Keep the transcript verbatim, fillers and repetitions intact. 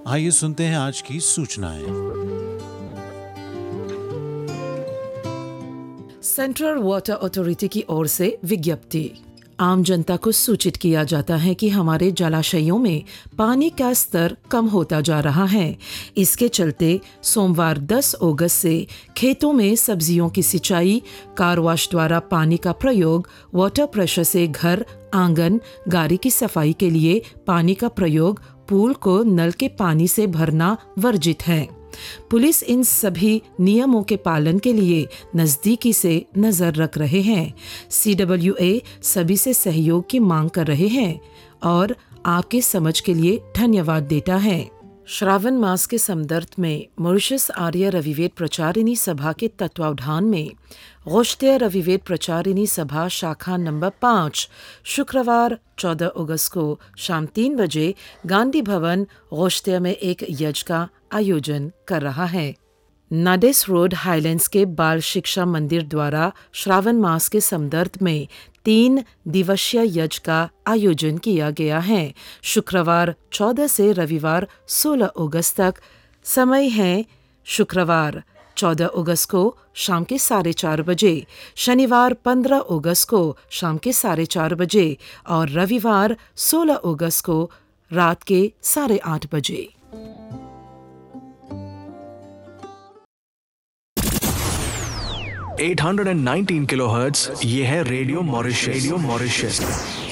आइए सुनते हैं आज की सूचनाएं। सेंट्रल वाटर अथॉरिटी की ओर से विज्ञप्ति। आम जनता को सूचित किया जाता है कि हमारे जलाशयों में पानी का स्तर कम होता जा रहा है। इसके चलते सोमवार दस अगस्त से खेतों में सब्जियों की सिंचाई, कार वॉश द्वारा पानी का प्रयोग, वाटर प्रेशर से घर, आंगन, गाड़ी की सफाई के लिए पानी का प्रयोग, पूल को नल के पानी से भरना वर्जित है। पुलिस इन सभी नियमों के पालन के लिए नजदीकी से नजर रख रहे हैं। सी डब्ल्यू ए सभी से सहयोग की मांग कर रहे हैं और आपके समझ के लिए धन्यवाद देता है। श्रावण मास के संदर्भ में मॉरिशस आर्य रविवेद प्रचारिणी सभा के तत्वावधान में गौश्तीय रविवेद प्रचारिणी सभा शाखा नंबर पाँच शुक्रवार चौदह अगस्त को शाम तीन बजे गांधी भवन गौश्तीय में एक यज्ञ का आयोजन कर रहा है। नाडेस रोड हाईलैंड्स के बाल शिक्षा मंदिर द्वारा श्रावण मास के संदर्भ में तीन दिवसीय यज्ञ का आयोजन किया गया है। शुक्रवार चौदह से रविवार सोलह अगस्त तक। समय है शुक्रवार चौदह अगस्त को शाम के साढ़े चार बजे, शनिवार पंद्रह अगस्त को शाम के साढ़े चार बजे और रविवार सोलह अगस्त को रात के साढ़े आठ बजे। आठ सौ उन्नीस किलोहर्ट्ज़, ये है रेडियो मॉरिशस। Radio Mauritius